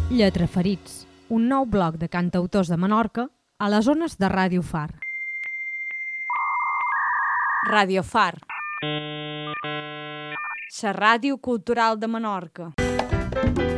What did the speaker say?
Lletraferits, un nou bloc de cantautors de Menorca a les ones de Ràdio Far. Ràdio Far, la ràdio cultural de Menorca.